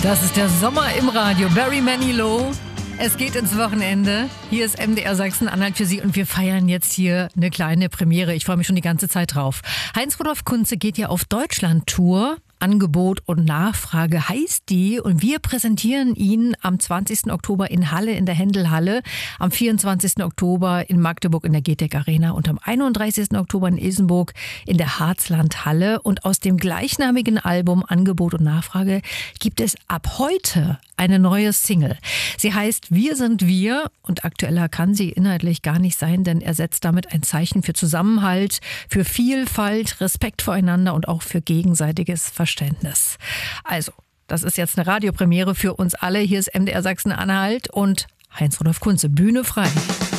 Das ist der Sommer im Radio. Barry Manilow. Es geht ins Wochenende. Hier ist MDR Sachsen-Anhalt für Sie und wir feiern jetzt hier eine kleine Premiere. Ich freue mich schon die ganze Zeit drauf. Heinz-Rudolf Kunze geht ja auf Deutschland-Tour. Angebot und Nachfrage heißt die und wir präsentieren ihn am 20. Oktober in Halle in der Händelhalle, am 24. Oktober in Magdeburg in der GTEC Arena und am 31. Oktober in Isenburg in der Harzlandhalle. Und aus dem gleichnamigen Album Angebot und Nachfrage gibt es ab heute eine neue Single. Sie heißt Wir sind wir und aktueller kann sie inhaltlich gar nicht sein, denn er setzt damit ein Zeichen für Zusammenhalt, für Vielfalt, Respekt voreinander und auch für gegenseitiges Verständnis. Also, das ist jetzt eine Radiopremiere für uns alle. Hier ist MDR Sachsen-Anhalt und Heinz-Rudolf Kunze. Bühne frei.